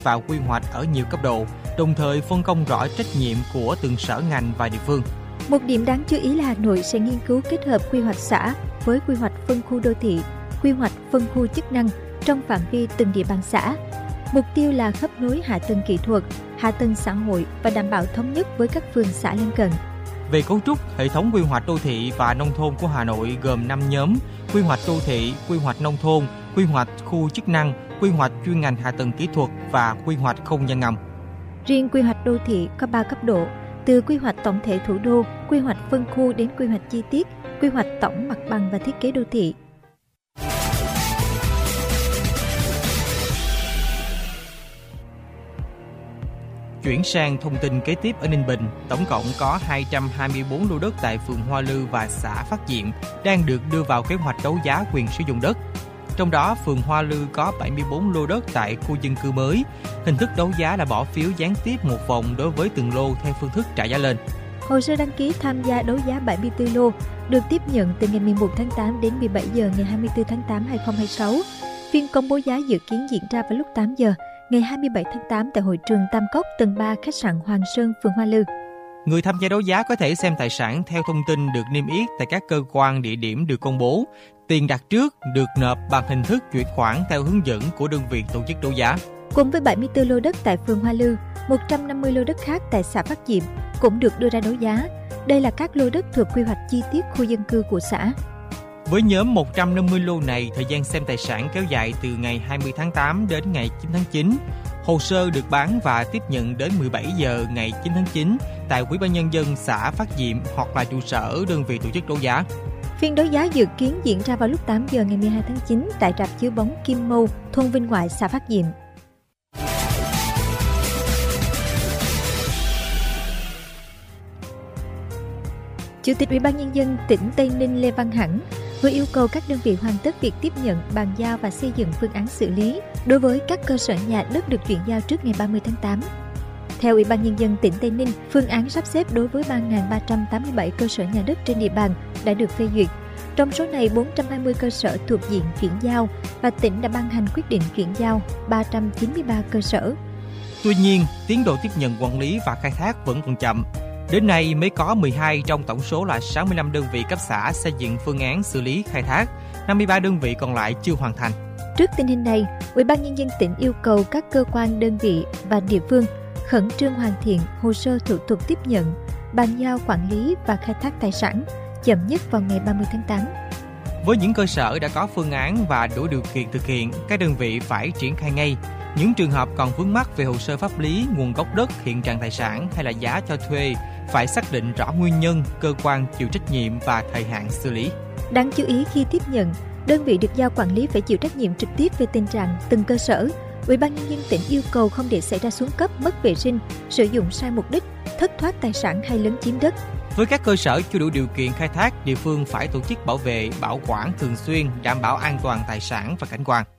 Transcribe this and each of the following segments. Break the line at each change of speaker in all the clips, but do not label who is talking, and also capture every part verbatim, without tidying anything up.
và quy hoạch ở nhiều cấp độ, đồng thời phân công rõ trách nhiệm của từng sở ngành và địa phương.
Một điểm đáng chú ý là Hà Nội sẽ nghiên cứu kết hợp quy hoạch xã với quy hoạch phân khu đô thị, quy hoạch phân khu chức năng trong phạm vi từng địa bàn xã. Mục tiêu là khớp nối hạ tầng kỹ thuật, hạ tầng xã hội và đảm bảo thống nhất với các phường xã lân cận.
Về cấu trúc, hệ thống quy hoạch đô thị và nông thôn của Hà Nội gồm năm nhóm: quy hoạch đô thị, quy hoạch nông thôn, quy hoạch khu chức năng, quy hoạch chuyên ngành hạ tầng kỹ thuật và quy hoạch không gian ngầm.
Riêng quy hoạch đô thị có ba cấp độ, từ quy hoạch tổng thể thủ đô, quy hoạch phân khu đến quy hoạch chi tiết, quy hoạch tổng mặt bằng và thiết kế đô thị.
Chuyển sang thông tin kế tiếp ở Ninh Bình, tổng cộng có hai trăm hai mươi tư lô đất tại phường Hoa Lư và xã Phát Diệm đang được đưa vào kế hoạch đấu giá quyền sử dụng đất. Trong đó, phường Hoa Lư có bảy mươi tư lô đất tại khu dân cư mới. Hình thức đấu giá là bỏ phiếu gián tiếp một vòng đối với từng lô theo phương thức trả giá lên.
Hồ sơ đăng ký tham gia đấu giá bảy mươi tư lô được tiếp nhận từ ngày mười một tháng tám đến mười bảy giờ ngày hai mươi tư tháng tám năm hai nghìn không trăm hai mươi sáu. Phiên công bố giá dự kiến diễn ra vào lúc tám giờ ngày hai mươi bảy tháng tám tại hội trường Tam Cốc, tầng ba, khách sạn Hoàng Sơn, phường Hoa Lư.
Người tham gia đấu giá có thể xem tài sản theo thông tin được niêm yết tại các cơ quan địa điểm được công bố. Tiền đặt trước được nộp bằng hình thức chuyển khoản theo hướng dẫn của đơn vị tổ chức đấu giá.
Cùng với bảy mươi tư lô đất tại phường Hoa Lư, một trăm năm mươi lô đất khác tại xã Phát Diệm cũng được đưa ra đấu giá. Đây là các lô đất thuộc quy hoạch chi tiết khu dân cư của xã.
Với nhóm một trăm năm mươi lô này, thời gian xem tài sản kéo dài từ ngày hai mươi tháng tám đến ngày chín tháng chín. Hồ sơ được bán và tiếp nhận đến mười bảy giờ ngày chín tháng chín tại Ủy ban nhân dân xã Phát Diệm hoặc là trụ sở đơn vị tổ chức đấu giá.
Phiên đấu giá dự kiến diễn ra vào lúc tám giờ ngày mười hai tháng chín tại rạp chiếu bóng Kim Mâu, thôn Vinh Ngoại, xã Phát Diệm. Chủ tịch Ủy ban nhân dân tỉnh Tây Ninh Lê Văn Hẳn vừa yêu cầu các đơn vị hoàn tất việc tiếp nhận, bàn giao và xây dựng phương án xử lý đối với các cơ sở nhà đất được chuyển giao trước ngày ba mươi tháng tám. Theo Ủy ban nhân dân tỉnh Tây Ninh, phương án sắp xếp đối với ba nghìn ba trăm tám mươi bảy cơ sở nhà đất trên địa bàn đã được phê duyệt. Trong số này, bốn trăm hai mươi cơ sở thuộc diện chuyển giao và tỉnh đã ban hành quyết định chuyển giao ba trăm chín mươi ba cơ sở.
Tuy nhiên, tiến độ tiếp nhận, quản lý và khai thác vẫn còn chậm. Đến nay mới có mười hai trong tổng số là sáu mươi lăm đơn vị cấp xã xây dựng phương án xử lý khai thác, năm mươi ba đơn vị còn lại chưa hoàn thành.
Trước tình hình này, Ủy ban nhân dân tỉnh yêu cầu các cơ quan, đơn vị và địa phương khẩn trương hoàn thiện hồ sơ thủ tục tiếp nhận, bàn giao, quản lý và khai thác tài sản chậm nhất vào ngày ba mươi tháng tám.
Với những cơ sở đã có phương án và đủ điều kiện thực hiện, các đơn vị phải triển khai ngay. Những trường hợp còn vướng mắc về hồ sơ pháp lý, nguồn gốc đất, hiện trạng tài sản hay là giá cho thuê phải xác định rõ nguyên nhân, cơ quan chịu trách nhiệm và thời hạn xử lý.
Đáng chú ý, khi tiếp nhận, đơn vị được giao quản lý phải chịu trách nhiệm trực tiếp về tình trạng từng cơ sở. Ủy ban nhân dân tỉnh yêu cầu không để xảy ra xuống cấp, mất vệ sinh, sử dụng sai mục đích, thất thoát tài sản hay lấn chiếm đất.
Với các cơ sở chưa đủ điều kiện khai thác, địa phương phải tổ chức bảo vệ, bảo quản thường xuyên, đảm bảo an toàn tài sản và cảnh quan.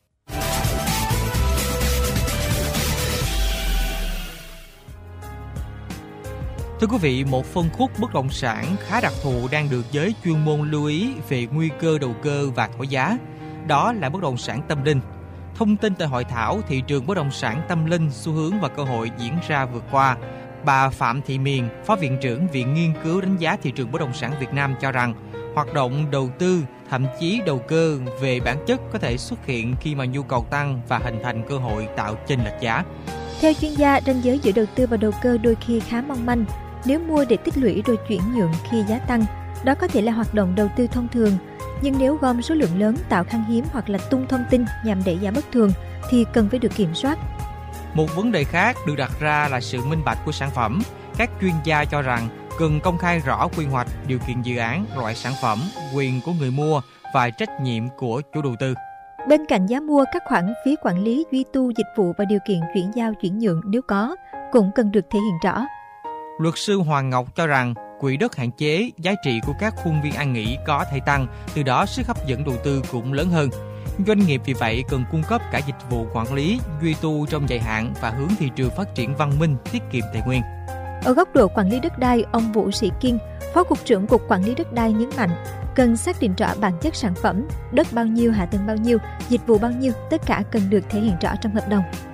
Thưa quý vị, một phân khúc bất động sản khá đặc thù đang được giới chuyên môn lưu ý về nguy cơ đầu cơ và thổi giá. Đó là bất động sản tâm linh. Thông tin tại hội thảo thị trường bất động sản tâm linh, xu hướng và cơ hội diễn ra vừa qua, bà Phạm Thị Miền, Phó Viện trưởng Viện Nghiên cứu Đánh giá Thị trường Bất động sản Việt Nam cho rằng hoạt động đầu tư, thậm chí đầu cơ về bản chất có thể xuất hiện khi mà nhu cầu tăng và hình thành cơ hội tạo chênh lệch giá.
Theo chuyên gia, ranh giới giữa đầu tư và đầu cơ đôi khi khá mong manh. Nếu mua để tích lũy rồi chuyển nhượng khi giá tăng, đó có thể là hoạt động đầu tư thông thường. Nhưng nếu gom số lượng lớn, tạo khan hiếm hoặc là tung thông tin nhằm đẩy giá bất thường thì cần phải được kiểm soát.
Một vấn đề khác được đặt ra là sự minh bạch của sản phẩm. Các chuyên gia cho rằng cần công khai rõ quy hoạch, điều kiện dự án, loại sản phẩm, quyền của người mua và trách nhiệm của chủ đầu tư.
Bên cạnh giá mua, các khoản phí quản lý, duy tu, dịch vụ và điều kiện chuyển giao, chuyển nhượng nếu có cũng cần được thể hiện rõ.
Luật sư Hoàng Ngọc cho rằng quỹ đất hạn chế, giá trị của các khuôn viên an nghỉ có thể tăng, từ đó sức hấp dẫn đầu tư cũng lớn hơn. Doanh nghiệp vì vậy cần cung cấp cả dịch vụ quản lý, duy tu trong dài hạn và hướng thị trường phát triển văn minh, tiết kiệm tài nguyên.
Ở góc độ quản lý đất đai, ông Vũ Sĩ Kiên, Phó Cục trưởng Cục Quản lý Đất đai nhấn mạnh, cần xác định rõ bản chất sản phẩm, đất bao nhiêu, hạ tầng bao nhiêu, dịch vụ bao nhiêu, tất cả cần được thể hiện rõ trong hợp đồng.